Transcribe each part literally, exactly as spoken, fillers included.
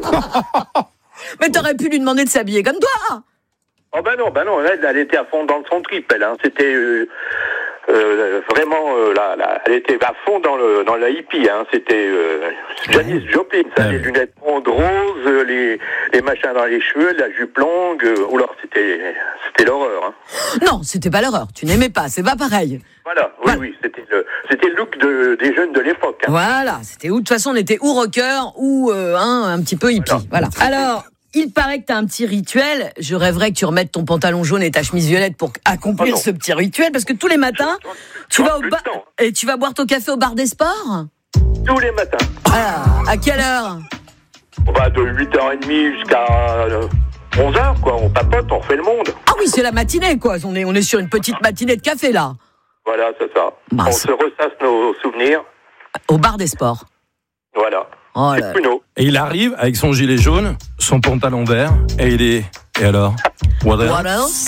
Mais t'aurais pu lui demander de s'habiller comme toi. Oh ben non, ben non, elle, elle était à fond dans son trip, elle. Hein. C'était euh, euh, vraiment, euh, là, là, elle était à fond dans le dans la hippie. Hein. C'était euh, Janis Joplin, ça, les lunettes rondes roses, les les machins dans les cheveux, la jupe longue. Euh, oh là, c'était c'était l'horreur. Hein. Non, c'était pas l'horreur. Tu n'aimais pas, c'est pas pareil. Voilà, oui, voilà. oui, c'était le c'était le look de, des jeunes de l'époque. Hein. Voilà, c'était où de toute façon on était ou rocker ou euh, hein, un petit peu hippie. Voilà. voilà. Alors. Il paraît que tu as un petit rituel. Je rêverais que tu remettes ton pantalon jaune et ta chemise violette pour accomplir oh ce petit rituel. Parce que tous les matins, tu vas, au bar... et tu vas boire ton café au bar des sports ? Tous les matins. Ah, à quelle heure ? On va de huit heures trente jusqu'à onze heures, quoi. On papote, on refait le monde. Ah oui, c'est la matinée, quoi. On est, on est sur une petite matinée de café, là. Voilà, c'est ça. Bah, on c'est... se ressasse nos souvenirs. Au bar des sports. Voilà. Oh là. Et il arrive avec son gilet jaune, son pantalon vert, et il est... Et alors ? What else ? What else ?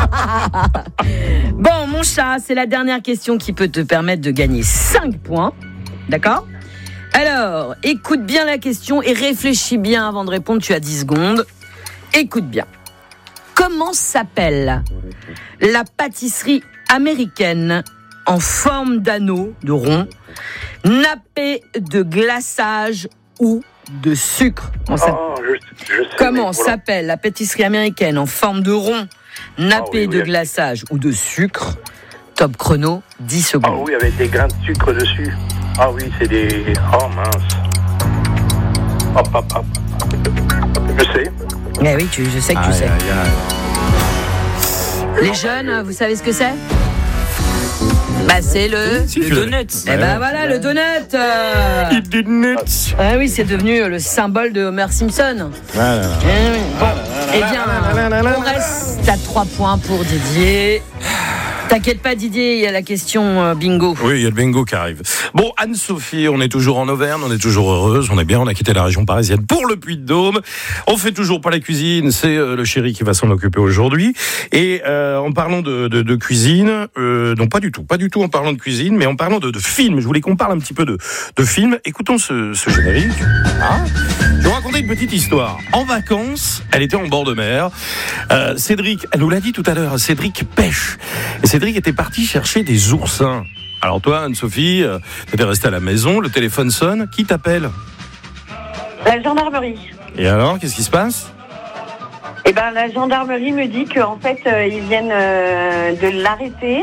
Bon, mon chat, c'est la dernière question qui peut te permettre de gagner cinq points. D'accord ? Alors, écoute bien la question et réfléchis bien avant de répondre. Tu as dix secondes. Écoute bien. Comment s'appelle la pâtisserie américaine en forme d'anneau, de rond, nappé de glaçage ou de sucre? Oh, je, je sais, Comment s'appelle la pâtisserie américaine en forme de rond, nappé ah, oui, de oui, glaçage oui. ou de sucre? Top chrono, dix secondes. Ah oui, avec des grains de sucre dessus. Ah oui, c'est des... Oh mince. Hop, hop, hop. Je sais. Eh oui, tu, je sais que tu aïe, sais. Aïe, aïe. Les jeunes, vous savez ce que c'est? Bah c'est le, si, le donut. Eh ben bah, voilà le donut. Euh... Le donut. Ah oui, c'est devenu le symbole de Homer Simpson. Voilà. Eh, oui. Bon, eh bien, on reste à trois points pour Didier. T'inquiète pas Didier, il y a la question euh, bingo. Oui, il y a le bingo qui arrive. Bon, Anne-Sophie, on est toujours en Auvergne, on est toujours heureuse, on est bien, on a quitté la région parisienne pour le Puy-de-Dôme. On fait toujours pas la cuisine, c'est euh, le chéri qui va s'en occuper aujourd'hui. Et euh, en parlant de, de, de cuisine, euh, non pas du tout, pas du tout en parlant de cuisine, mais en parlant de, de film. Je voulais qu'on parle un petit peu de, de film. Écoutons ce, ce générique. Ah. Je vais vous raconter une petite histoire. En vacances, elle était en bord de mer. Euh, Cédric, elle nous l'a dit tout à l'heure, Cédric pêche. Et Cédric était parti chercher des oursins. Alors toi, Anne-Sophie, euh, t'étais restée à la maison, le téléphone sonne. Qui t'appelle ? La gendarmerie. Et alors, qu'est-ce qui se passe ? Eh ben, la gendarmerie me dit qu'en fait, euh, ils viennent euh, de l'arrêter.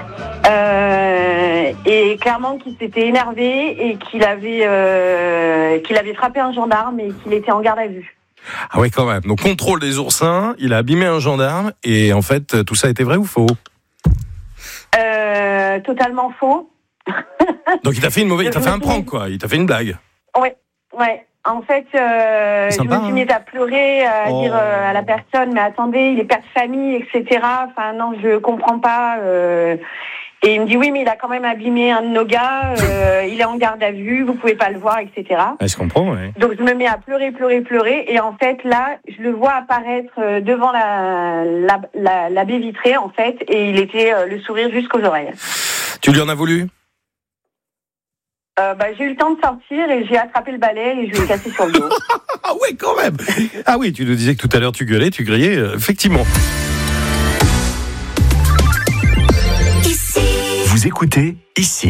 Euh, et clairement qu'il s'était énervé et qu'il avait euh, qu'il avait frappé un gendarme et qu'il était en garde à vue. Ah ouais, quand même. Donc contrôle des oursins, il a abîmé un gendarme et en fait tout ça était vrai ou faux ? euh, Totalement faux. Donc il t'a fait une mauvaise, il t'a fait un prank quoi, il t'a fait une blague. Ouais, ouais. En fait, euh, sympa, je me suis hein. mise à pleurer, à oh. dire euh, à la personne, mais attendez, il est père de famille, et cetera. Enfin non, je comprends pas. Euh, Et il me dit oui, mais il a quand même abîmé un de nos gars, euh, il est en garde à vue, vous pouvez pas le voir, et cetera. Ah, je comprends, oui. Donc je me mets à pleurer, pleurer, pleurer, et en fait là, je le vois apparaître devant la, la, la, la baie vitrée, en fait, et il était euh, le sourire jusqu'aux oreilles. Tu lui en as voulu ? euh, bah, J'ai eu le temps de sortir et j'ai attrapé le balai et je lui ai cassé sur le dos. Ah ouais, quand même. Ah oui, tu nous disais que tout à l'heure tu gueulais, tu grillais, euh, effectivement. Vous écoutez ici.